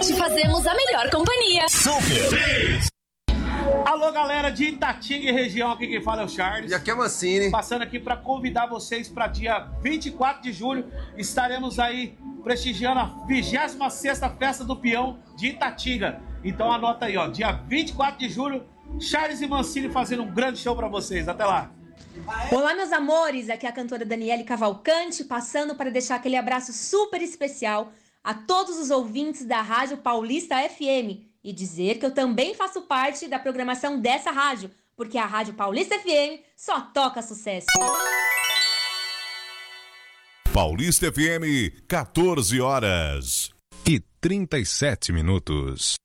te fazemos a melhor companhia. Super! Alô, galera de Itatinga e região, aqui quem fala é o Charles. E aqui é Mancini. Passando aqui para convidar vocês para dia 24 de julho. Estaremos aí prestigiando a 26ª Festa do Peão de Itatinga. Então anota aí, ó, dia 24 de julho, Charles e Mancini fazendo um grande show para vocês. Até lá. Olá, meus amores, aqui é a cantora Daniele Cavalcante, passando para deixar aquele abraço super especial a todos os ouvintes da Rádio Paulista FM e dizer que eu também faço parte da programação dessa rádio, porque a Rádio Paulista FM só toca sucesso. Paulista FM, 14 horas e 37 minutos.